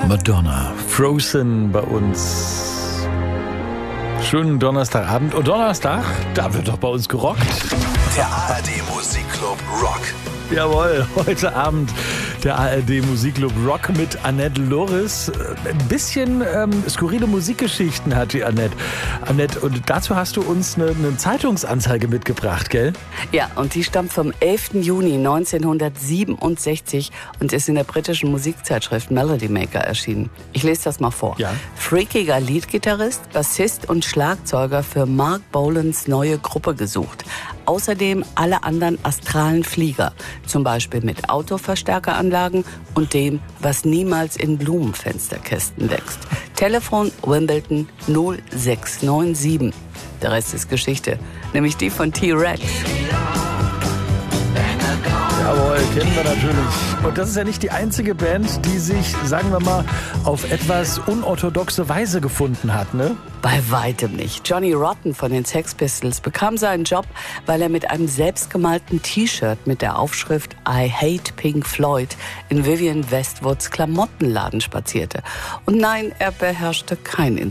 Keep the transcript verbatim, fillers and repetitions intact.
Madonna, Frozen bei uns. Schönen Donnerstagabend. Und Donnerstag, da wird doch bei uns gerockt. Der A R D-Musikclub Rock. Jawohl, heute Abend der A R D-Musikclub Rock mit Annette Loris. Ein bisschen ähm, skurrile Musikgeschichten hat die Annette. Annette, und dazu hast du uns eine, eine Zeitungsanzeige mitgebracht, gell? Ja, und die stammt vom elften Juni neunzehnhundertsiebenundsechzig und ist in der britischen Musikzeitschrift Melody Maker erschienen. Ich lese das mal vor. Ja. Freakiger Leadgitarrist, Bassist und Schlagzeuger für Mark Bolans neue Gruppe gesucht. Außerdem alle anderen astralen Flieger, zum Beispiel mit Autoverstärkeranlagen und dem, was niemals in Blumenfensterkästen wächst. Telefon Wimbledon null sechs neun sieben. Der Rest ist Geschichte, nämlich die von T-Rex. Jawohl, kennen wir natürlich. Und das ist ja nicht die einzige Band, die sich, sagen wir mal, auf etwas unorthodoxe Weise gefunden hat, ne? Bei weitem nicht. Johnny Rotten von den Sex Pistols bekam seinen Job, weil er mit einem selbstgemalten T-Shirt mit der Aufschrift I Hate Pink Floyd in Vivienne Westwoods Klamottenladen spazierte. Und nein, er beherrschte kein Instrument.